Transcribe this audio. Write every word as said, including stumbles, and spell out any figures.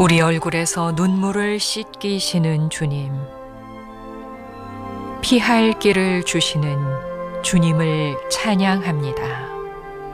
우리 얼굴에서 눈물을 씻기시는 주님, 피할 길을 주시는 주님을 찬양합니다.